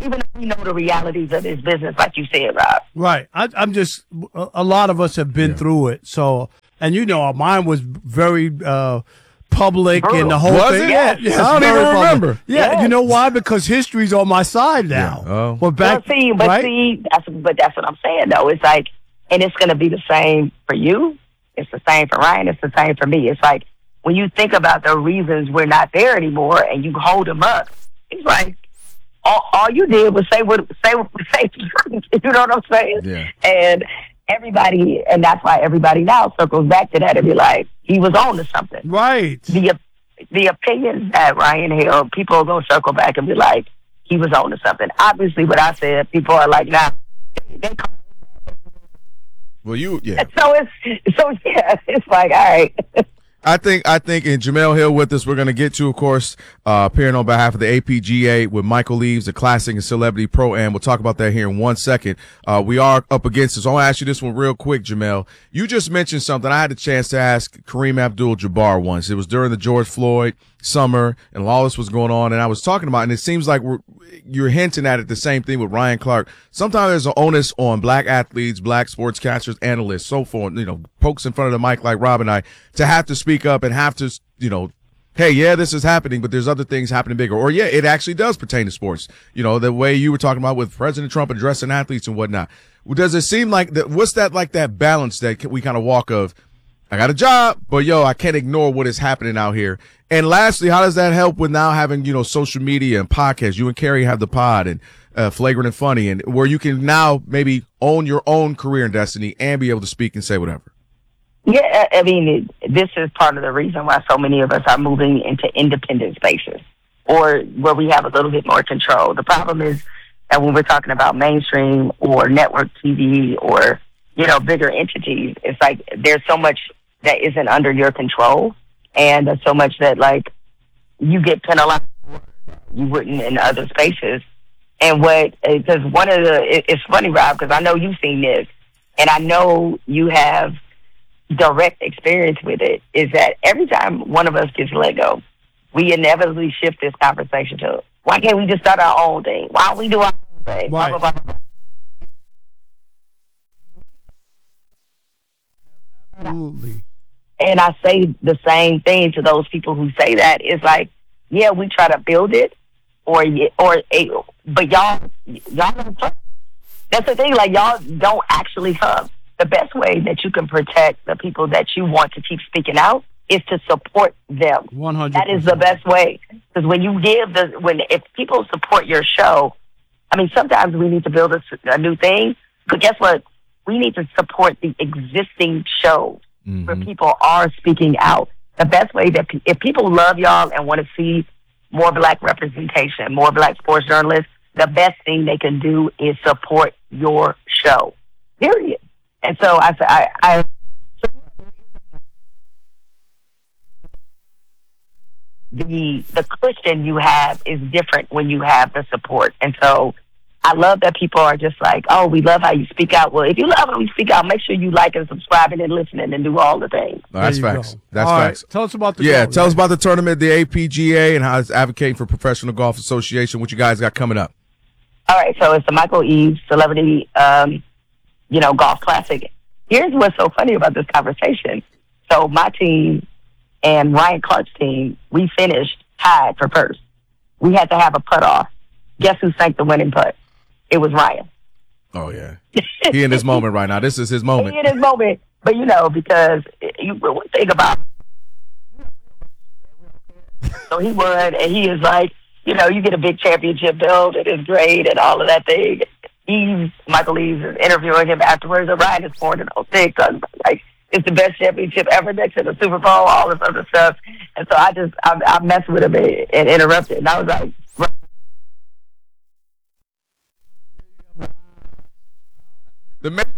even if we know the realities of this business, like you said, Rob. Right. I'm just, a lot of us have been through it. So, and mine was very public and the whole thing. Yeah. Yeah, I don't even remember. Yeah, you know why? Because history's on my side now. Yeah. Oh. Well, That's what I'm saying though. It's like, and it's going to be the same for you. It's the same for Ryan. It's the same for me. It's like when you think about the reasons we're not there anymore, and you hold them up. It's like all you did was say the truth. You know what I'm saying? Yeah. And everybody, and that's why everybody now circles back to that and be like, he was on to something. Right. The opinions that Ryan held, people are going to circle back and be like, he was on to something. Obviously, what I said, people are like, nah. Well, it's like, all right. I think, and Jemele Hill with us, we're going to get to, of course, appearing on behalf of the APGA with Michael Eaves, the Classic and Celebrity Pro-Am. We'll talk about that here in 1 second. We are up against this. I want to ask you this one real quick, Jemele. You just mentioned something I had a chance to ask Kareem Abdul-Jabbar once. It was during the George Floyd summer, and all this was going on, and I was talking about, and it seems like you're hinting at it, the same thing with Ryan Clark. Sometimes there's an onus on black athletes, black sportscasters, analysts, so forth, folks in front of the mic like Rob and I, to have to speak up and have to, hey, yeah, this is happening, but there's other things happening bigger. Or, yeah, it actually does pertain to sports. The way you were talking about with President Trump addressing athletes and whatnot. Does it seem like what's that like that balance that we kind of walk of, I got a job, but I can't ignore what is happening out here. And lastly, how does that help with now having, social media and podcasts? You and Carrie have the pod and Flagrant and Funny, and where you can now maybe own your own career and destiny and be able to speak and say whatever. Yeah, I mean, this is part of the reason why so many of us are moving into independent spaces or where we have a little bit more control. The problem is that when we're talking about mainstream or network TV or, bigger entities, it's like there's so much that isn't under your control, and there's so much that, like, you get penalized you wouldn't in other spaces. And because it's funny, Rob, because I know you've seen this, and I know you have direct experience with it, is that every time one of us gets let go, we inevitably shift this conversation to, why can't we just start our own thing? Why don't we do our own thing? Right. Blah, blah, blah, blah. Absolutely. And I say the same thing to those people who say that. It's like, yeah, we try to build it, but y'all don't hub. That's the thing. Like, y'all don't actually hub. The best way that you can protect the people that you want to keep speaking out is to support them. 100%. That is the best way. Because when you if people support your show, I mean, sometimes we need to build a new thing, but guess what? We need to support the existing shows where people are speaking out. The best way that if people love y'all and want to see more black representation, more black sports journalists, the best thing they can do is support your show. Period. And so I the cushion you have is different when you have the support. And so I love that people are just like, oh, we love how you speak out. Well, if you love how you speak out, make sure you like and subscribing and listening and do all the things. No, that's facts. That's all facts. Right. Tell us about the tell us about the tournament, the APGA, and how it's advocating for Professional Golf Association. What you guys got coming up? All right, so it's the Michael Eaves Celebrity, Golf Classic. Here's what's so funny about this conversation. So my team and Ryan Clark's team, we finished tied for first. We had to have a putt off. Guess who sank the winning putt? It was Ryan. Oh, yeah. He in his moment right now. This is his moment. He in his moment. But, because one thing about so he won, and he is like, you get a big championship belt, and it's great, and all of that thing. Michael Eaves is interviewing him afterwards, and Ryan is 4-0, like, it's the best championship ever next to the Super Bowl, all this other stuff. And so I messed with him and interrupted, and I was like, the man